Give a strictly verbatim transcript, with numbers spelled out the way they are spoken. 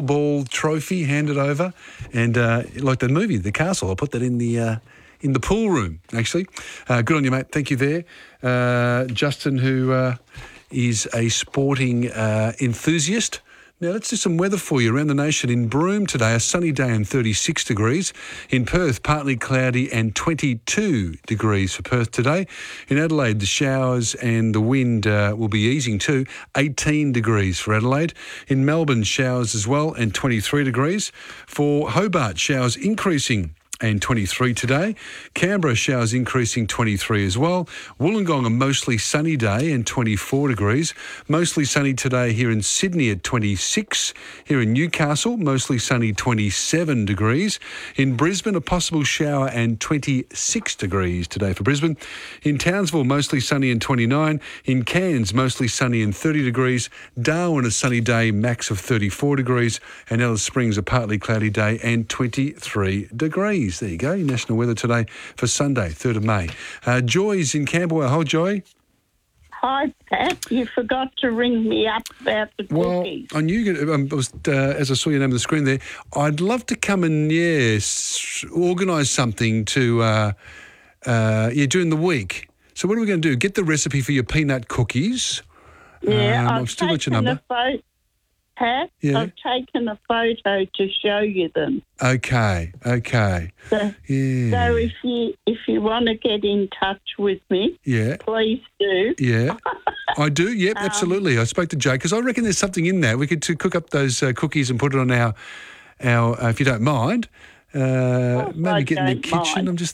football trophy handed over, and uh, like the movie, The Castle, I'll put that in the uh, in the pool room. Actually, uh, good on you, mate. Thank you there, uh, Justin, who uh, is a sporting uh, enthusiast. Now, let's do some weather for you around the nation. In Broome today, a sunny day and thirty-six degrees. In Perth, partly cloudy and twenty-two degrees for Perth today. In Adelaide, the showers and the wind uh, will be easing too, eighteen degrees for Adelaide. In Melbourne, showers as well and twenty-three degrees. For Hobart, showers increasing and twenty-three today. Canberra, showers increasing twenty-three as well. Wollongong, a mostly sunny day and twenty-four degrees. Mostly sunny today here in Sydney at twenty-six. Here in Newcastle, mostly sunny, twenty-seven degrees. In Brisbane, a possible shower and twenty-six degrees today for Brisbane. In Townsville, mostly sunny and twenty-nine. In Cairns, mostly sunny and thirty degrees. Darwin, a sunny day, max of thirty-four degrees. And Alice Springs, a partly cloudy day and twenty-three degrees. There you go, national weather today for Sunday, third of May. Uh, Joy's in Camberwell. Hi, Joy. Hi, Pat. You forgot to ring me up about the Well, cookies. I knew, you um, I was, uh, as I saw your name on the screen there, I'd love to come and, yes, organise something to, uh, uh, yeah, during the week. So what are we going to do? Get the recipe for your peanut cookies. Yeah, um, I've, I've still got your taken number. a photo. Pat, Yeah. I've taken a photo to show you them. Okay, okay. So, Yeah. so if you if you want to get in touch with me, Yeah. please do. Yeah, I do. Yep, Um, absolutely. I spoke to Jay because I reckon there's something in there. We could to cook up those uh, cookies and put it on our, our uh, if you don't mind. Uh, maybe I get in the don't kitchen. mind. I'm just